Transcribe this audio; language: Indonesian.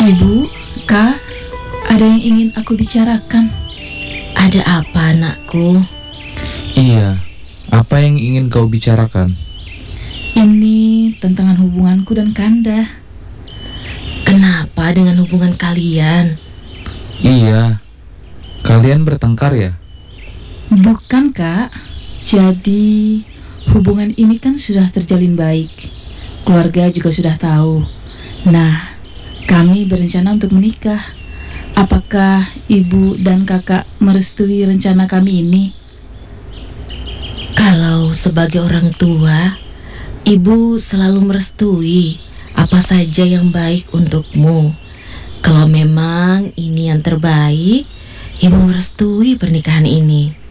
Ibu, Kak, ada yang ingin aku bicarakan. Ada apa, anakku? Iya, apa yang ingin kau bicarakan? Ini tentang hubunganku dan Kanda. Kenapa dengan hubungan kalian? Iya, kalian bertengkar ya? Bukan, Kak. Jadi, hubungan ini kan sudah terjalin baik. Keluarga juga sudah tahu. Nah, kami berencana untuk menikah. Apakah ibu dan kakak merestui rencana kami ini? Kalau sebagai orang tua, ibu selalu merestui apa saja yang baik untukmu. Kalau memang ini yang terbaik, ibu merestui pernikahan ini.